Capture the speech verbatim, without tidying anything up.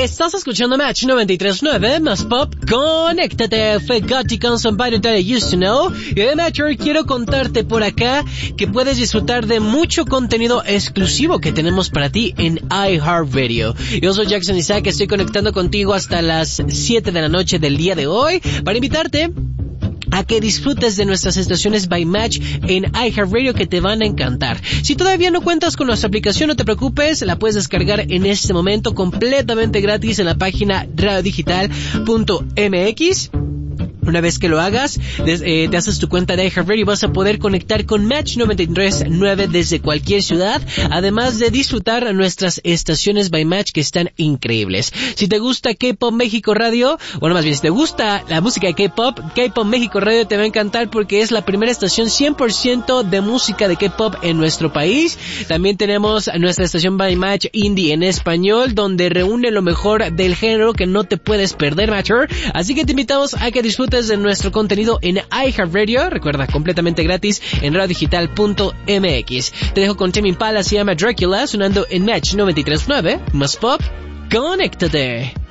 Estás escuchando Match noventa y tres punto nueve, más pop, conéctate, fue Gotti con Somebody That I Used to Know. Y de Match, hoy quiero contarte por acá que puedes disfrutar de mucho contenido exclusivo que tenemos para ti en iHeartRadio. Yo soy Jackson Isaac, estoy conectando contigo hasta las siete de la noche del día de hoy para invitarte a que disfrutes de nuestras estaciones by Match en iHeartRadio que te van a encantar. Si todavía no cuentas con nuestra aplicación, no te preocupes, la puedes descargar en este momento completamente gratis en la página radio digital punto m x. Una vez que lo hagas, des, eh, te haces tu cuenta de iHeartRadio y vas a poder conectar con Match noventa y tres punto nueve desde cualquier ciudad, además de disfrutar nuestras estaciones by Match que están increíbles. Si te gusta K-Pop México Radio, bueno, más bien, si te gusta la música de K-Pop, K-Pop México Radio te va a encantar porque es la primera estación cien por ciento de música de K-Pop en nuestro país. También tenemos nuestra estación by Match Indie en español, donde reúne lo mejor del género que no te puedes perder, Matcher. Así que te invitamos a que disfrutes de nuestro contenido en iHeartRadio, recuerda, completamente gratis en radio digital punto m x. Te dejo con Tame Impala, se llama Dracula, sonando en Match noventa y tres punto nueve, más pop, conéctate.